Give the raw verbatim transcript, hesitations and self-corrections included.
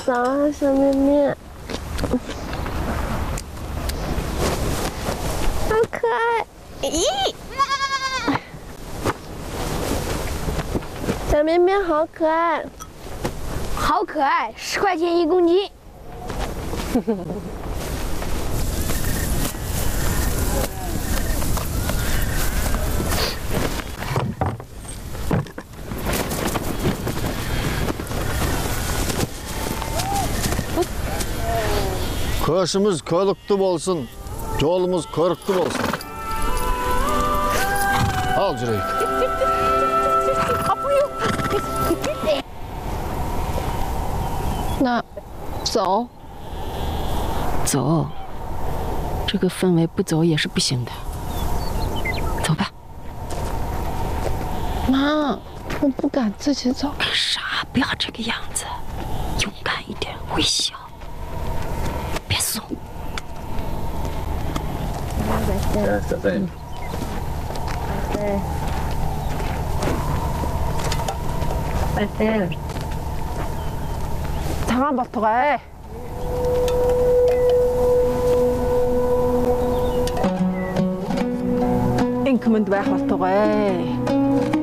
早啊，小面面，好可爱！咦，小面面好可爱， 好可爱，十块钱一公斤。 Köşümüz körüklü olsun, yolumuz körüklü olsun. Al Cüreyt. 那走， 走，这个氛围不走也是不行的。走吧。 妈，我不敢自己走。 干啥？不要这个样子，勇敢一点，微笑，别怂。 对对对。 对对。 잠깐 버터가 잉크면 왜 버터가